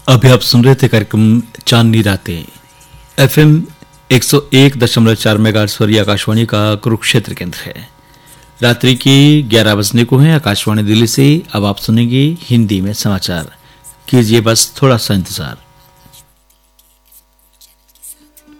अभी आप सुन रहे थे कार्यक्रम चांदनी रातें एफएम 101.4 मेगाहर्ट्ज पर आकाशवाणी का कुरुक्षेत्र केंद्र है। रात्रि की 11 बजने को है। आकाशवाणी दिल्ली से अब आप सुनेंगे हिंदी में समाचार। कीजिए बस थोड़ा सा इंतजार।